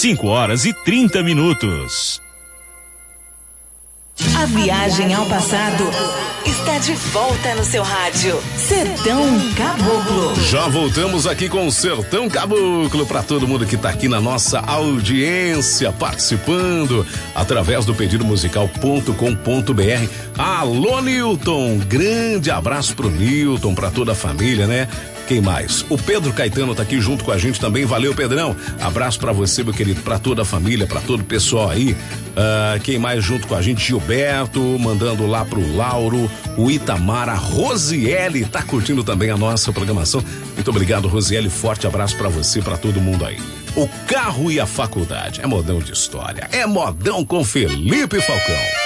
5h30. A viagem ao passado está de volta no seu rádio. Sertão Caboclo. Já voltamos aqui com o Sertão Caboclo para todo mundo que está aqui na nossa audiência, participando através do pedidomusical.com.br. Alô, Nilton, grande abraço pro Nilton, para toda a família, né? Quem mais? O Pedro Caetano tá aqui junto com a gente também. Valeu, Pedrão. Abraço pra você, meu querido, pra toda a família, pra todo o pessoal aí. Quem mais junto com a gente? Gilberto, mandando lá pro Lauro, o Itamar, a Rosiele tá curtindo também a nossa programação. Muito obrigado, Rosiele. Forte abraço pra você, pra todo mundo aí. O carro e a faculdade. É modão de história. É modão com Felipe Falcão.